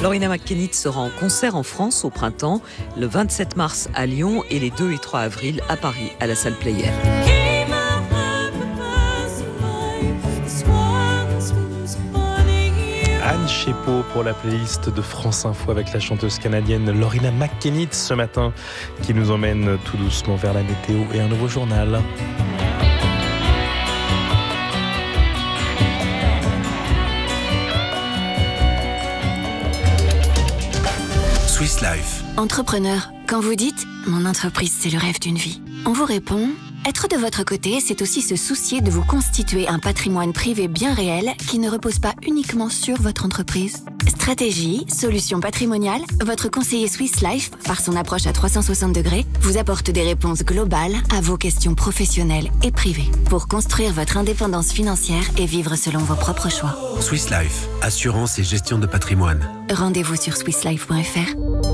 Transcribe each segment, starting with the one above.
Loreena McKennitt sera en concert en France au printemps, le 27 mars à Lyon et les 2 et 3 avril à Paris, à la salle Player. Anne Chépeau pour la playlist de France Info avec la chanteuse canadienne Loreena McKennitt ce matin qui nous emmène tout doucement vers la météo et un nouveau journal. Swiss Life. Entrepreneur, quand vous dites « Mon entreprise, c'est le rêve d'une vie », on vous répond « Être de votre côté, c'est aussi se soucier de vous constituer un patrimoine privé bien réel qui ne repose pas uniquement sur votre entreprise. » Stratégie, solutions patrimoniales, votre conseiller Swiss Life, par son approche à 360 degrés, vous apporte des réponses globales à vos questions professionnelles et privées pour construire votre indépendance financière et vivre selon vos propres choix. Swiss Life, assurance et gestion de patrimoine. Rendez-vous sur swisslife.fr.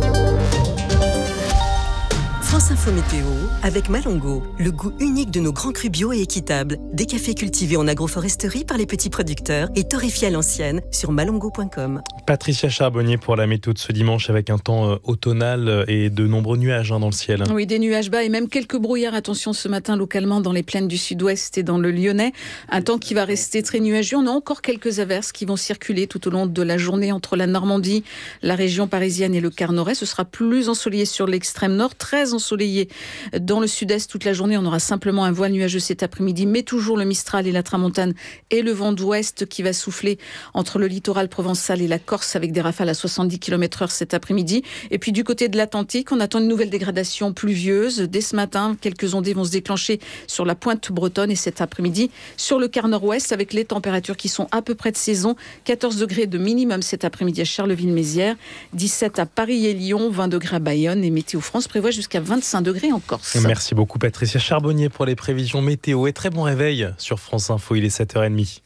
France Info Météo avec Malongo, le goût unique de nos grands crus bio et équitables. Des cafés cultivés en agroforesterie par les petits producteurs et torréfiés à l'ancienne sur malongo.com. Patricia Charbonnier pour la météo de ce dimanche avec un temps automnal et de nombreux nuages dans le ciel. Oui, des nuages bas et même quelques brouillards. Attention ce matin localement dans les plaines du sud-ouest et dans le Lyonnais. Un temps qui va rester très nuageux. On a encore quelques averses qui vont circuler tout au long de la journée entre la Normandie, la région parisienne et le quart nord-est. Ce sera plus ensoleillé sur l'extrême nord, très ensoleillé dans le sud-est toute la journée. On aura simplement un voile nuageux cet après-midi, mais toujours le Mistral et la Tramontane et le vent d'ouest qui va souffler entre le littoral provençal et la Corse avec des rafales à 70 km/h cet après-midi. Et puis du côté de l'Atlantique, on attend une nouvelle dégradation pluvieuse. Dès ce matin, quelques ondées vont se déclencher sur la pointe bretonne et cet après-midi sur le quart nord-ouest avec les températures qui sont à peu près de saison. 14 degrés de minimum cet après-midi à Charleville-Mézières, 17 à Paris et Lyon, 20 degrés à Bayonne et Météo France prévoit jusqu'à 25 degrés en Corse. Merci beaucoup Patricia Charbonnier pour les prévisions météo et très bon réveil sur France Info, il est 7h30.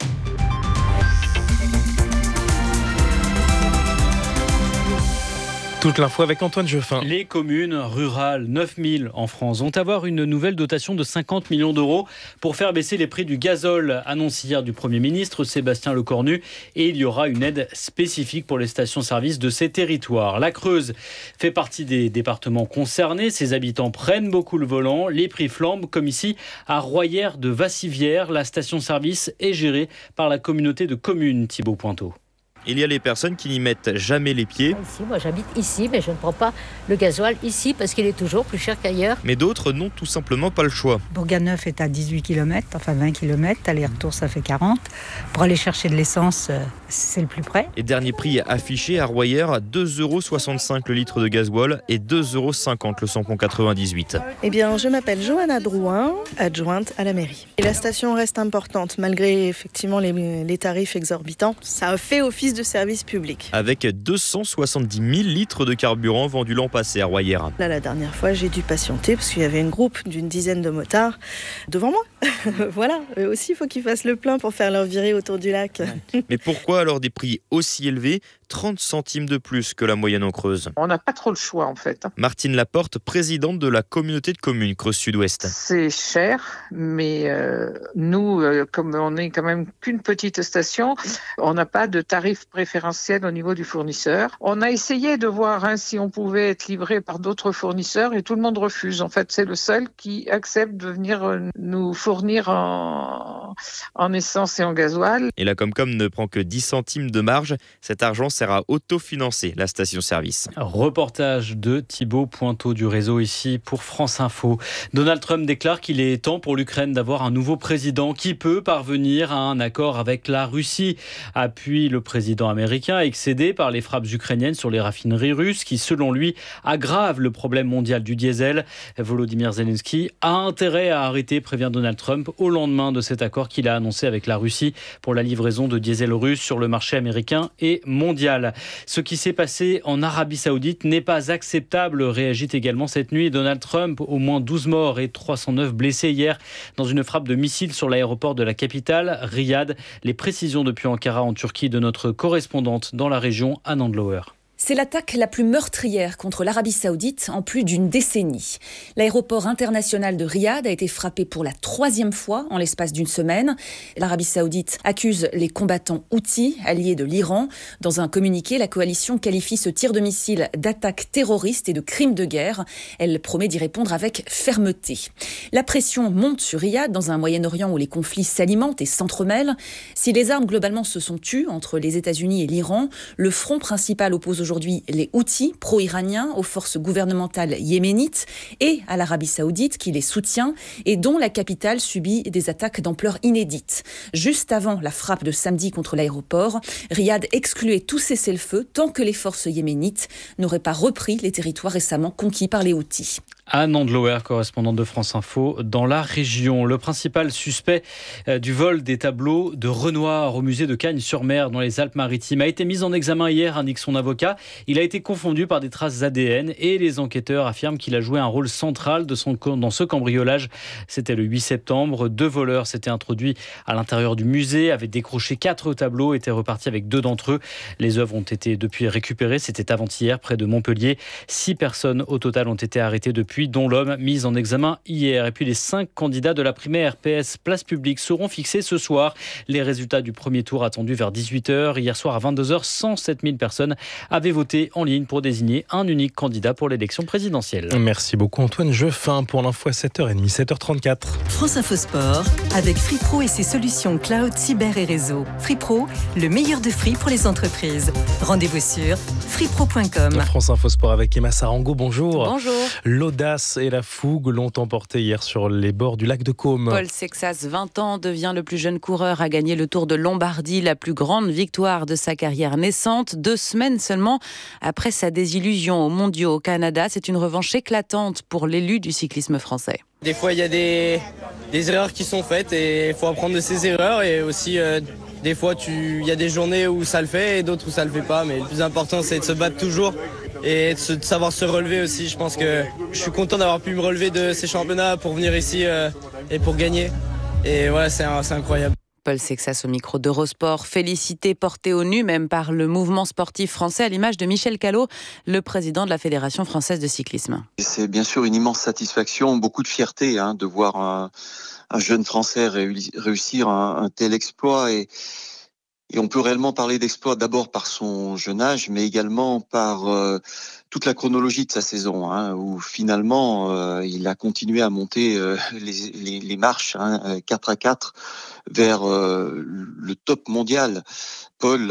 Toute l'info avec Antoine Jeffin. Les communes rurales, 9000 en France, vont avoir une nouvelle dotation de 50 millions d'euros pour faire baisser les prix du gazole, annoncé hier du Premier ministre Sébastien Lecornu. Et il y aura une aide spécifique pour les stations-service de ces territoires. La Creuse fait partie des départements concernés. Ses habitants prennent beaucoup le volant. Les prix flambent, comme ici à Royères de Vassivière. La station-service est gérée par la communauté de communes, Thibaut Pointeau. Il y a les personnes qui n'y mettent jamais les pieds. Ici, moi j'habite ici, mais je ne prends pas le gasoil ici parce qu'il est toujours plus cher qu'ailleurs. Mais d'autres n'ont tout simplement pas le choix. Bourganeuf est à 18 km, enfin 20 km, aller-retour ça fait 40. Pour aller chercher de l'essence, c'est le plus près. Et dernier prix affiché à Royères, 2,65 € le litre de gasoil et 2,50 € le samplon 98. Eh bien, je m'appelle Johanna Drouin, adjointe à la mairie. Et la station reste importante, malgré effectivement les tarifs exorbitants. Ça a fait office de service public. Avec 270 000 litres de carburant vendus l'an passé à Royères. Là, la dernière fois, j'ai dû patienter parce qu'il y avait une groupe d'une dizaine de motards devant moi. Voilà, eux aussi, il faut qu'ils fassent le plein pour faire leur virée autour du lac. Mais pourquoi alors des prix aussi élevés ? 30 centimes de plus que la moyenne en Creuse. On n'a pas trop le choix en fait. Martine Laporte, présidente de la communauté de communes Creuse Sud-Ouest. C'est cher, mais nous, comme on n'est quand même qu'une petite station, on n'a pas de tarif préférentiel au niveau du fournisseur. On a essayé de voir si on pouvait être livré par d'autres fournisseurs et tout le monde refuse. En fait, c'est le seul qui accepte de venir nous fournir en essence et en gasoil. Et la Comcom ne prend que 10 centimes de marge. Cet argent sert à autofinancer la station-service. Reportage de Thibaut Pointeau du réseau ici pour France Info. Donald Trump déclare qu'il est temps pour l'Ukraine d'avoir un nouveau président qui peut parvenir à un accord avec la Russie. Appuie le président américain excédé par les frappes ukrainiennes sur les raffineries russes qui, selon lui, aggravent le problème mondial du diesel. Volodymyr Zelensky a intérêt à arrêter, prévient Donald Trump, au lendemain de cet accord qu'il a annoncé avec la Russie pour la livraison de diesel russe sur le marché américain et mondial. Ce qui s'est passé en Arabie Saoudite n'est pas acceptable, réagit également cette nuit Donald Trump. Au moins 12 morts et 309 blessés hier dans une frappe de missile sur l'aéroport de la capitale, Riyad. Les précisions depuis Ankara en Turquie de notre correspondante dans la région, Anne Andlauer. C'est l'attaque la plus meurtrière contre l'Arabie Saoudite en plus d'une décennie. L'aéroport international de Riyad a été frappé pour la 3e fois en l'espace d'une semaine. L'Arabie Saoudite accuse les combattants houthis, alliés de l'Iran. Dans un communiqué, la coalition qualifie ce tir de missile d'attaque terroriste et de crime de guerre. Elle promet d'y répondre avec fermeté. La pression monte sur Riyad dans un Moyen-Orient où les conflits s'alimentent et s'entremêlent. Si les armes globalement se sont tues entre les États-Unis et l'Iran, le front principal oppose aujourd'hui les Houthis, pro-iraniens, aux forces gouvernementales yéménites et à l'Arabie Saoudite qui les soutient et dont la capitale subit des attaques d'ampleur inédite. Juste avant la frappe de samedi contre l'aéroport, Riyad excluait tout cessez-le-feu tant que les forces yéménites n'auraient pas repris les territoires récemment conquis par les Houthis. Anne Andloer, correspondante de France Info dans la région. Le principal suspect du vol des tableaux de Renoir au musée de Cagnes-sur-Mer dans les Alpes-Maritimes a été mis en examen hier, indique son avocat. Il a été confondu par des traces ADN et les enquêteurs affirment qu'il a joué un rôle central dans ce cambriolage. C'était le 8 septembre. 2 voleurs s'étaient introduits à l'intérieur du musée, avaient décroché 4 tableaux, étaient repartis avec 2 d'entre eux. Les œuvres ont été depuis récupérées. C'était avant-hier près de Montpellier. 6 personnes au total ont été arrêtées depuis, dont l'homme mis en examen hier. Et puis les 5 candidats de la primaire PS Place Publique seront fixés ce soir. Les résultats du premier tour attendus vers 18h. Hier soir à 22h, 107 000 personnes avaient voté en ligne pour désigner un unique candidat pour l'élection présidentielle. Merci beaucoup Antoine Jeffin pour l'info à 7h30, 7h34. France Info Sport avec Free Pro et ses solutions cloud, cyber et réseau. Free Pro, le meilleur de Free pour les entreprises. Rendez-vous sur freepro.com. France Info Sport avec Emma Sarango, bonjour. Bonjour. L'audace et la fougue l'ont emporté hier sur les bords du lac de Caume. Paul Sexas, 20 ans, devient le plus jeune coureur à gagner le Tour de Lombardie, la plus grande victoire de sa carrière naissante. 2 semaines seulement après sa désillusion aux Mondiaux au Canada. C'est une revanche éclatante pour l'élu du cyclisme français. Des fois, il y a des erreurs qui sont faites et il faut apprendre de ces erreurs. Et aussi, des fois, il y a des journées où ça le fait et d'autres où ça le fait pas. Mais le plus important, c'est de se battre toujours et de savoir se relever aussi. Je pense que je suis content d'avoir pu me relever de ces championnats pour venir ici et pour gagner. Et voilà, c'est incroyable. Paul Sexas au micro d'Eurosport, félicité, portée au nu même par le mouvement sportif français à l'image de Michel Callot, le président de la Fédération française de cyclisme. C'est bien sûr une immense satisfaction, beaucoup de fierté de voir un jeune Français réussir un tel exploit et on peut réellement parler d'exploit d'abord par son jeune âge, mais également par toute la chronologie de sa saison, où finalement il a continué à monter les marches 4 à 4 vers le top mondial. Paul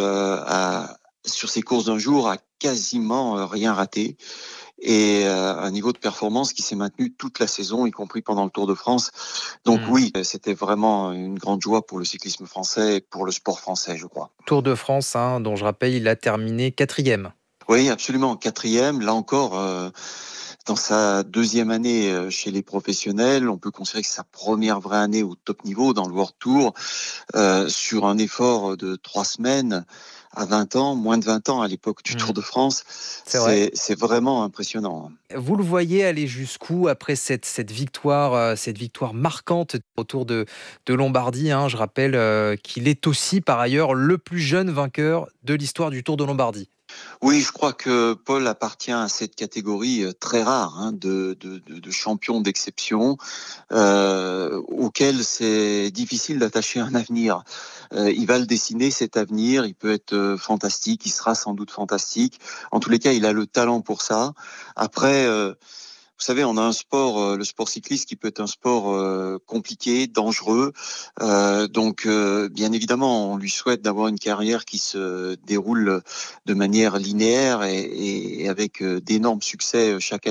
sur ses courses d'un jour a quasiment rien raté. Et un niveau de performance qui s'est maintenu toute la saison, y compris pendant le Tour de France. Donc oui, c'était vraiment une grande joie pour le cyclisme français et pour le sport français, je crois. Tour de France, dont je rappelle, il a terminé 4e. Oui, absolument, 4e. Là encore, dans sa 2e année chez les professionnels, on peut considérer que c'est sa première vraie année au top niveau dans le World Tour, sur un effort de 3 semaines. À 20 ans, moins de 20 ans à l'époque du Tour de France, c'est vraiment impressionnant. Vous le voyez aller jusqu'où après cette victoire marquante autour de Lombardie. Je rappelle qu'il est aussi par ailleurs le plus jeune vainqueur de l'histoire du Tour de Lombardie. Oui, je crois que Paul appartient à cette catégorie très rare de champions d'exception auquel c'est difficile d'attacher un avenir. Il va le dessiner, cet avenir, il peut être fantastique, il sera sans doute fantastique. En tous les cas, il a le talent pour ça. Après, vous savez, on a un sport, le sport cycliste, qui peut être un sport compliqué, dangereux. Donc, bien évidemment, on lui souhaite d'avoir une carrière qui se déroule de manière linéaire et avec d'énormes succès chaque année.